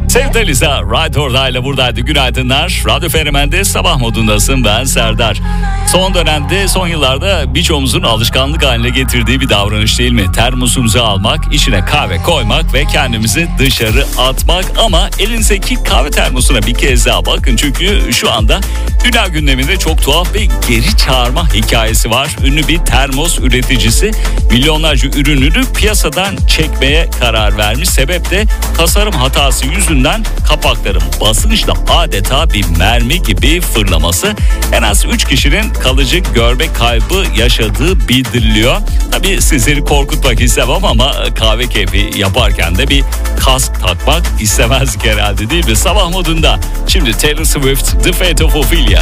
Sevgili Lisa, Ride or Die ile buradaydı. Günaydınlar. Radyo Fenomen'de sabah modundasın. Ben Serdar. Son dönemde, son yıllarda birçoğumuzun alışkanlık haline getirdiği bir davranış değil mi? Termosumuzu almak, içine kahve koymak ve kendimizi dışarı atmak. Ama elinizdeki kahve termosuna bir kez daha bakın. Çünkü şu anda dünya gündeminde çok tuhaf bir geri çağırma hikayesi var. Ünlü bir termos üreticisi milyonlarca ürününü piyasadan çekmeye karar vermiş. Sebep de tasarım hatası yüzünden kapakların basınçla adeta bir mermi gibi fırlaması. En az 3 kişinin kalıcı görme kaybı yaşadığı bildiriliyor. Tabii sizleri korkutmak istemem ama kahve keyfi yaparken de bir kask takmak istemezdik herhalde, değil mi? Sabah modunda şimdi Taylor Swift, The Fate of Ophelia.